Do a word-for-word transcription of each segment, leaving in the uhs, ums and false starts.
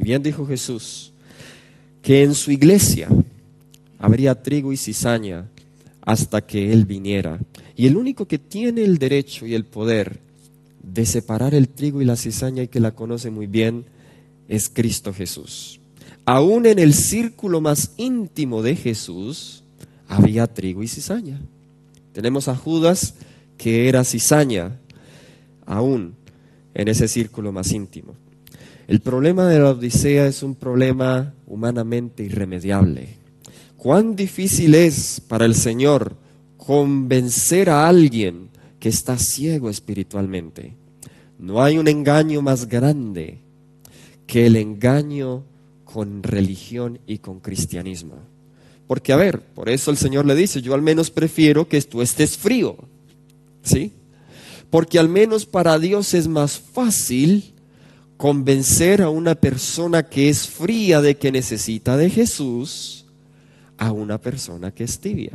Y bien dijo Jesús, que en su iglesia habría trigo y cizaña hasta que Él viniera. Y el único que tiene el derecho y el poder de separar el trigo y la cizaña, y que la conoce muy bien, es Cristo Jesús. Aún en el círculo más íntimo de Jesús había trigo y cizaña. Tenemos a Judas, que era cizaña, aún en ese círculo más íntimo. El problema de la Odisea es un problema humanamente irremediable. Cuán difícil es para el Señor convencer a alguien que está ciego espiritualmente. No hay un engaño más grande que el engaño con religión y con cristianismo. Porque, a ver, por eso el Señor le dice, yo al menos prefiero que tú estés frío, ¿sí? Porque al menos para Dios es más fácil convencer a una persona que es fría de que necesita de Jesús a una persona que es tibia.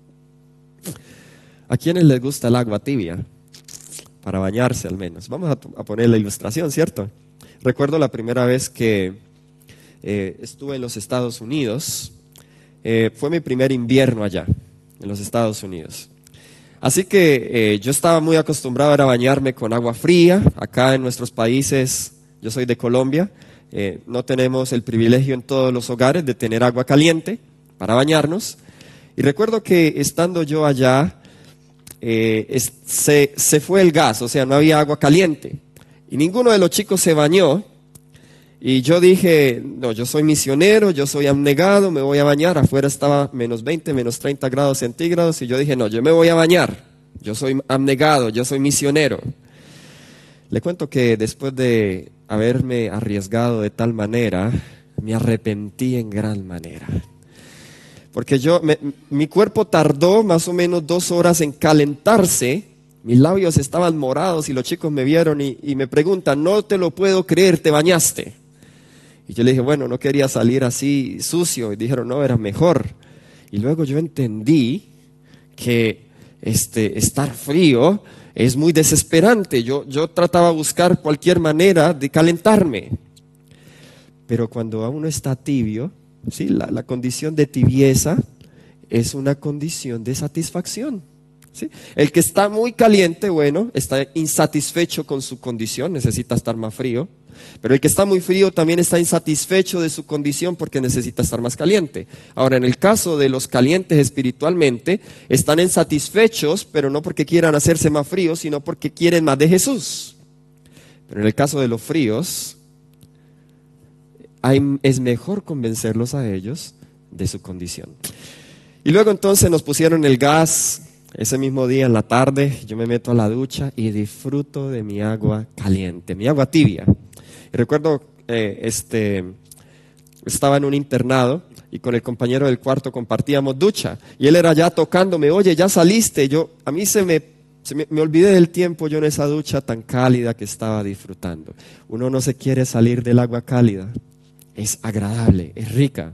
¿A quiénes les gusta el agua tibia? Para bañarse al menos. Vamos a, a poner la ilustración, ¿cierto? Recuerdo la primera vez que eh, estuve en los Estados Unidos. Eh, fue mi primer invierno allá, en los Estados Unidos. Así que eh, yo estaba muy acostumbrado a bañarme con agua fría. Acá en nuestros países, yo soy de Colombia, eh, no tenemos el privilegio en todos los hogares de tener agua caliente para bañarnos. Y recuerdo que estando yo allá, eh, es, se, se fue el gas, o sea, no había agua caliente. Y ninguno de los chicos se bañó. Y yo dije, no, yo soy misionero, yo soy abnegado, me voy a bañar. Afuera estaba menos veinte, menos treinta grados centígrados. Y yo dije, no, yo me voy a bañar. Yo soy abnegado, yo soy misionero. Le cuento que después de haberme arriesgado de tal manera, me arrepentí en gran manera. Porque yo, me, mi cuerpo tardó más o menos dos horas en calentarse. Mis labios estaban morados y los chicos me vieron y, y me preguntan, no te lo puedo creer, ¿te bañaste? Y yo le dije, bueno, no quería salir así sucio. Y dijeron, no, era mejor. Y luego yo entendí que este, estar frío es muy desesperante. Yo, yo trataba de buscar cualquier manera de calentarme. Pero cuando uno está tibio, ¿sí? la, la condición de tibieza es una condición de satisfacción. ¿Sí? El que está muy caliente, bueno, está insatisfecho con su condición, necesita estar más frío. Pero el que está muy frío también está insatisfecho de su condición porque necesita estar más caliente. Ahora, en el caso de los calientes espiritualmente, están insatisfechos, pero no porque quieran hacerse más fríos, sino porque quieren más de Jesús. Pero en el caso de los fríos, hay, es mejor convencerlos a ellos de su condición. Y luego entonces nos pusieron el gas. Ese mismo día en la tarde yo me meto a la ducha y disfruto de mi agua caliente, mi agua tibia. Y recuerdo, eh, este, estaba en un internado y con el compañero del cuarto compartíamos ducha. Y él era ya tocándome, oye, ya saliste. Yo, a mí se me, se me, me olvidé del tiempo yo en esa ducha tan cálida que estaba disfrutando. Uno no se quiere salir del agua cálida. Es agradable, es rica.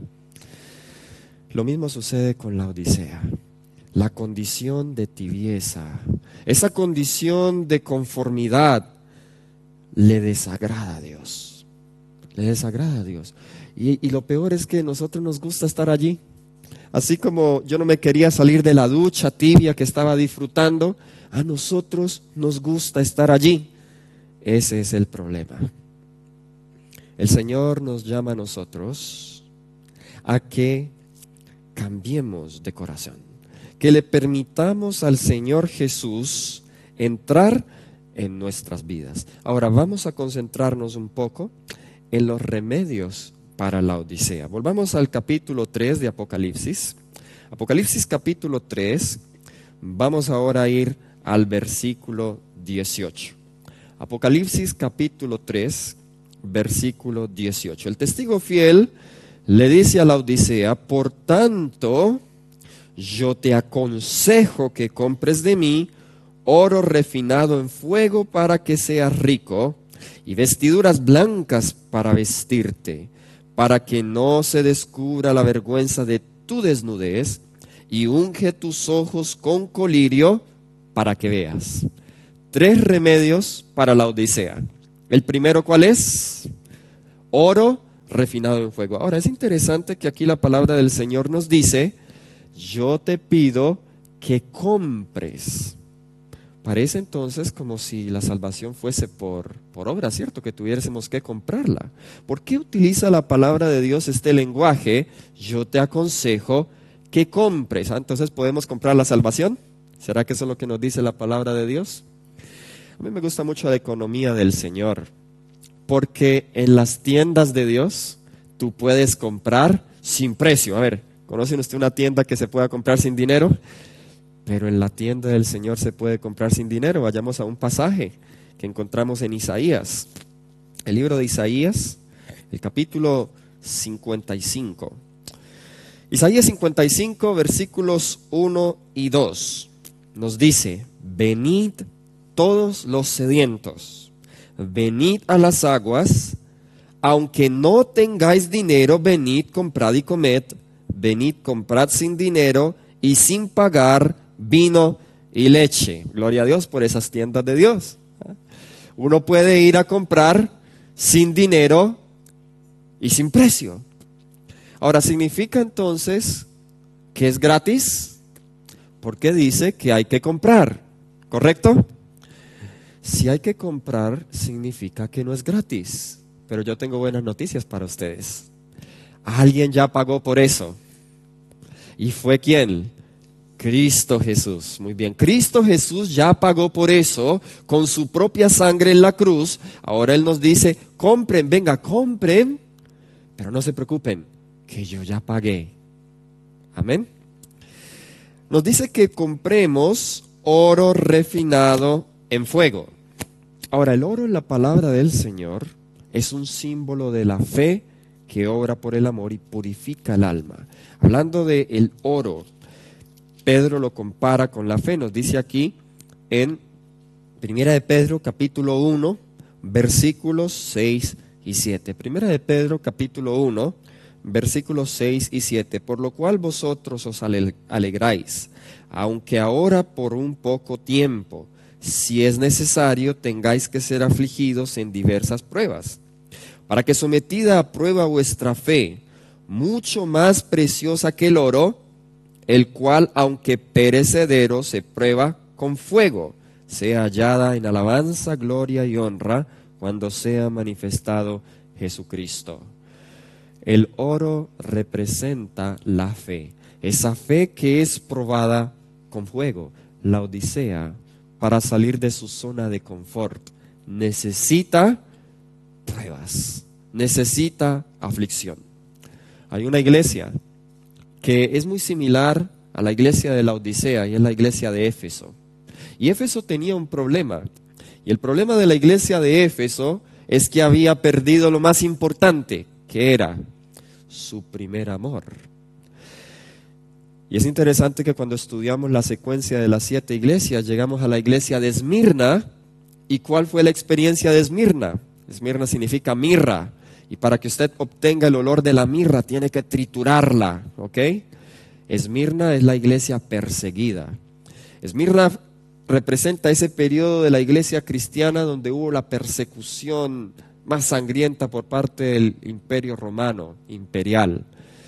Lo mismo sucede con la Odisea. La condición de tibieza, esa condición de conformidad le desagrada a Dios, le desagrada a Dios. Y, y lo peor es que a nosotros nos gusta estar allí. Así como yo no me quería salir de la ducha tibia que estaba disfrutando, a nosotros nos gusta estar allí. Ese es el problema. El Señor nos llama a nosotros a que cambiemos de corazón, que le permitamos al Señor Jesús entrar en nuestras vidas. Ahora vamos a concentrarnos un poco en los remedios para la Odisea. Volvamos al capítulo tres de Apocalipsis. Apocalipsis capítulo tres, vamos ahora a ir al versículo dieciocho. Apocalipsis capítulo tres, versículo dieciocho. El testigo fiel le dice a la Odisea, por tanto, yo te aconsejo que compres de mí oro refinado en fuego para que seas rico, y vestiduras blancas para vestirte, para que no se descubra la vergüenza de tu desnudez, y unge tus ojos con colirio para que veas. Tres remedios para la Odisea. El primero, ¿cuál es? Oro refinado en fuego. Ahora, es interesante que aquí la palabra del Señor nos dice, yo te pido que compres. Parece entonces como si la salvación fuese por, por obra, ¿cierto? Que tuviésemos que comprarla. ¿Por qué utiliza la palabra de Dios este lenguaje? Yo te aconsejo que compres. Ah, entonces, ¿podemos comprar la salvación? ¿Será que eso es lo que nos dice la palabra de Dios? A mí me gusta mucho la economía del Señor, porque en las tiendas de Dios tú puedes comprar sin precio. A ver, ¿conocen usted una tienda que se pueda comprar sin dinero? Pero en la tienda del Señor se puede comprar sin dinero. Vayamos a un pasaje que encontramos en Isaías. El libro de Isaías, el capítulo cincuenta y cinco. Isaías cincuenta y cinco, versículos uno y dos. Nos dice, venid todos los sedientos, venid a las aguas, aunque no tengáis dinero, venid, comprad y comed, venid, comprad sin dinero y sin pagar vino y leche. Gloria a Dios por esas tiendas de Dios. Uno puede ir a comprar sin dinero y sin precio. Ahora, ¿significa entonces que es gratis? Porque dice que hay que comprar, ¿correcto? Si hay que comprar, significa que no es gratis. Pero yo tengo buenas noticias para ustedes. Alguien ya pagó por eso. ¿Y fue quién? Cristo Jesús. Muy bien, Cristo Jesús ya pagó por eso con su propia sangre en la cruz. Ahora Él nos dice, compren, venga, compren, pero no se preocupen, que yo ya pagué. Amén. Nos dice que compremos oro refinado en fuego. Ahora, el oro en la palabra del Señor es un símbolo de la fe que obra por el amor y purifica el alma. Hablando de el oro, Pedro lo compara con la fe. Nos dice aquí en Primera de Pedro, capítulo uno, versículos seis y siete. Primera de Pedro, capítulo uno, versículos seis y siete. Por lo cual vosotros os alegráis, aunque ahora por un poco tiempo, si es necesario, tengáis que ser afligidos en diversas pruebas, para que sometida a prueba vuestra fe, mucho más preciosa que el oro, el cual, aunque perecedero, se prueba con fuego, sea hallada en alabanza, gloria y honra, cuando sea manifestado Jesucristo. El oro representa la fe, esa fe que es probada con fuego. La Odisea, para salir de su zona de confort, necesita pruebas, necesita aflicción. Hay una iglesia que es muy similar a la iglesia de la Odisea y es la iglesia de Éfeso. Y Éfeso tenía un problema. Y el problema de la iglesia de Éfeso es que había perdido lo más importante, que era su primer amor. Y es interesante que cuando estudiamos la secuencia de las siete iglesias, llegamos a la iglesia de Esmirna. ¿Y cuál fue la experiencia de Esmirna? Esmirna significa mirra. Y para que usted obtenga el olor de la mirra, tiene que triturarla, ¿ok? Esmirna es la iglesia perseguida. Esmirna representa ese periodo de la iglesia cristiana donde hubo la persecución más sangrienta por parte del imperio romano, imperial.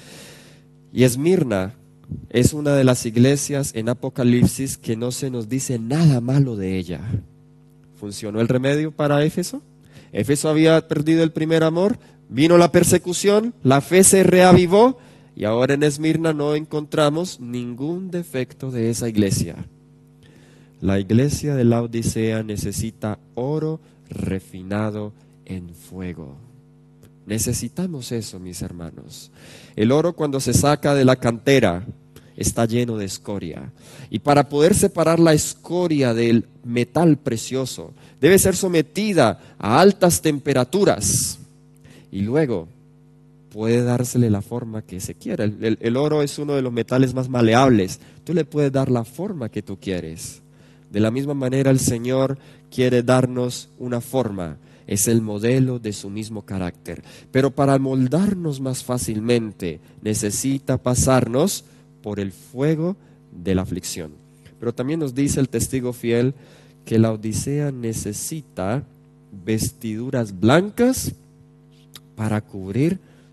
Y Esmirna es una de las iglesias en Apocalipsis que no se nos dice nada malo de ella. ¿Funcionó el remedio para Éfeso? Éfeso había perdido el primer amor, vino la persecución, la fe se reavivó y ahora en Esmirna no encontramos ningún defecto de esa iglesia. La iglesia de la Odisea necesita oro refinado en fuego. Necesitamos eso, mis hermanos. El oro, cuando se saca de la cantera, está lleno de escoria. Y para poder separar la escoria del metal precioso, debe ser sometida a altas temperaturas. Y luego puede dársele la forma que se quiera. El, el, el oro es uno de los metales más maleables. Tú le puedes dar la forma que tú quieres. De la misma manera, el Señor quiere darnos una forma. Es el modelo de su mismo carácter. Pero para moldarnos más fácilmente, necesita pasarnos por el fuego de la aflicción. Pero también nos dice el testigo fiel que la Odisea necesita vestiduras blancas para cubrir